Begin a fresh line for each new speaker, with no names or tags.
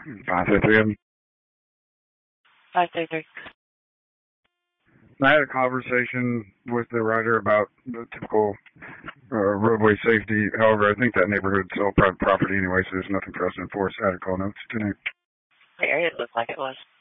533.
533.
I had a conversation with the writer about the typical roadway safety. However, I think that neighborhood's all private property anyway, so there's nothing for us to enforce. I had a call notes tonight.
The area looked like it was.